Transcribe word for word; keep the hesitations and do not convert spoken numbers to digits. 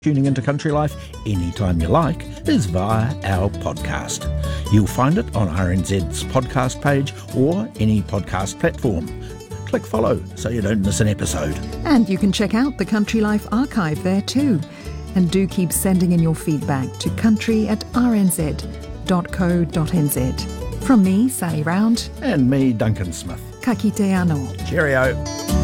Tuning into Country Life anytime you like is via our podcast. You'll find it on R N Z's podcast page or any podcast platform. Click follow so you don't miss an episode. And you can check out the Country Life archive there too. And do keep sending in your feedback to country at r n z dot co dot n z. From me, Sally Round. And me, Duncan Smith. Ka kite anō. Cheerio.